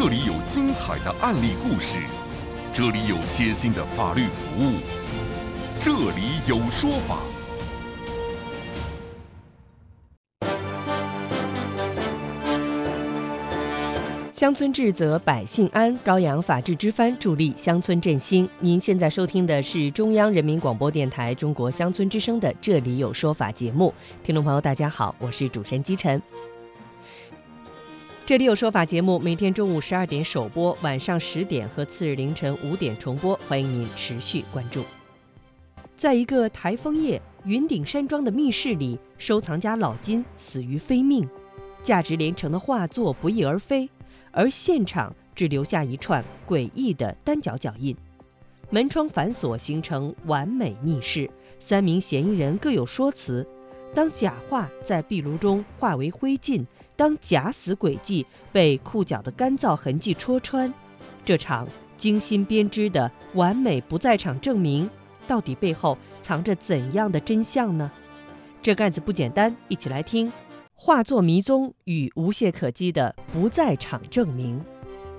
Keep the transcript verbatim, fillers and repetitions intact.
这里有精彩的案例故事，这里有贴心的法律服务，这里有说法。 乡村治则百姓安，高扬法治之帆，助力乡村振兴。您现在收听的是中央人民广播电台中国乡村之声的《这里有说法》节目。听众朋友大家好，我是主持人姬晨。这里有说法节目每天中午十二点首播，晚上十点和次日凌晨五点重播，欢迎您持续关注。在一个台风夜，云顶山庄的密室里，收藏家老金死于非命，价值连城的画作不翼而飞，而现场只留下一串诡异的单脚脚印。门窗反锁形成完美密室，三名嫌疑人各有说辞。当假画在壁炉中化为灰烬，当假死轨迹被裤脚的干燥痕迹戳穿，这场精心编织的完美不在场证明，到底背后藏着怎样的真相呢？这个案子不简单，一起来听画作迷踪与无懈可击的不在场证明。